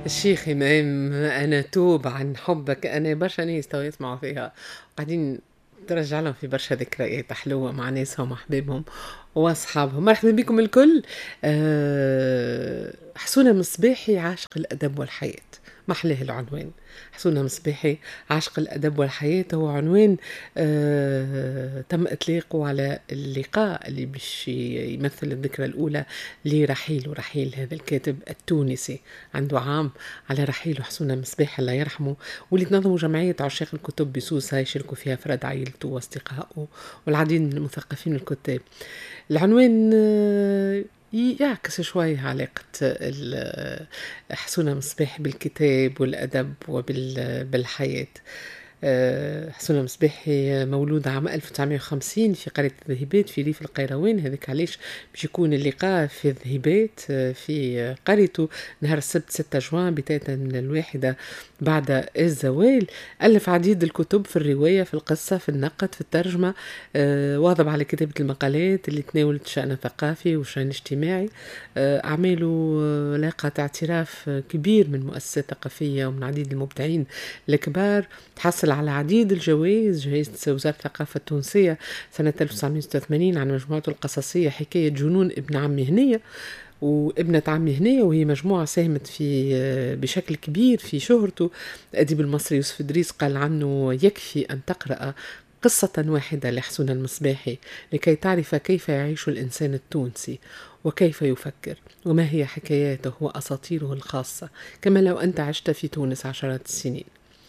الشيخ إمام، أنا توب عن حبك. أنا برشا ناس تو يسمعوا فيها قاعدين ترجع لهم في برشا ذكريات حلوة مع ناسهم وأحبابهم وأصحابهم. مرحبا بكم الكل. حسونة مصباحي عاشق الأدب والحياة، محلاه العنوان. حسونة مصباحي عاشق الأدب والحياة هو عنوان تم إطلاقه على اللقاء اللي باش يمثل الذكرى الأولى رحيل هذا الكاتب التونسي. عنده عام على رحيل حسونة مصباح الله يرحمه، واللي تنظموا جمعية عشاق الكتب بسوسة يشاركوا فيها أفراد عائلته وأصدقائه والعديد من المثقفين الكتاب. العنوان يعكس شوية علاقة حسونة مصباح بالكتاب والأدب وبالحياة. حسونة مصباحي مولود عام 1950 في قرية الذهيبات في ريف القيروان. هذاك علاش باش يكون اللقاء في الذهيبات في قريته نهار السبت 6 جوان بداية من 1 بعد الزوال. ألف عديد الكتب في الرواية، في القصة، في النقد، في الترجمة. واظب على كتابة المقالات اللي تناولت الشأن الثقافي والشأن الاجتماعي. أعماله لاقت اعتراف كبير من مؤسسات ثقافية ومن عديد المبدعين الكبار. تحصل على عديد الجوائز، جائزة وزارة الثقافة التونسية سنة 1986 عن مجموعته القصصية حكاية جنون ابن عمي هنية وابنة عمي هنية، وهي مجموعة ساهمت في بشكل كبير في شهرته. الأديب المصري يوسف إدريس قال عنه: يكفي أن تقرأ قصة واحدة لحسون المصباحي لكي تعرف كيف يعيش الإنسان التونسي وكيف يفكر وما هي حكاياته وأساطيره الخاصة، كما لو أنت عشت في تونس عشرات السنين.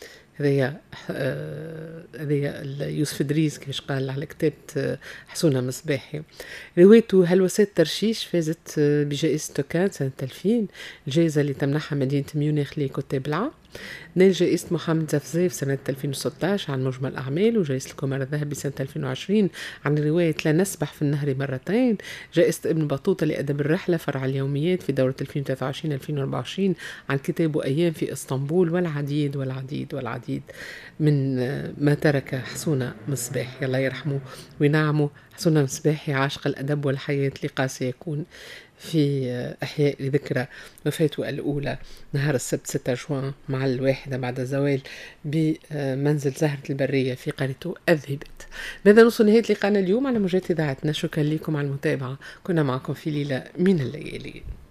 هذه يوسف إدريس كيفاش قال على كتابة حسونة مصباحي. روايته هلوسات ترشيش فازت بجائزة توكان سنة 2000، الجائزة اللي تمنحها مدينة ميونخ لكتاب العام. نال جائزة محمد زفزاف سنة 2016 عن مجمل أعمال، وجائزة القمر الذهبي سنة 2020 عن رواية لا نسبح في النهر مرتين. جائزة ابن بطوطة لأدب الرحلة فرع اليوميات في دورة 2023-2024 عن كتابه أيام في إسطنبول، والعديد والعديد والعديد من ما ترك حسونة مصباحي الله يرحمه وينعمه. حسونة مصباحي عاشق الأدب والحياة، لقاء سيكون في إحياء ذكرى وفاته الأولى نهار السبت 6 جوان مع 1 بعد الزوال بمنزل زهرة البرية في قريته الذهبت. بهذا نوصل نهاية لقاءنا اليوم على موجات إذاعتنا. شكرا لكم على المتابعة، كنا معكم في ليلة من الليالي.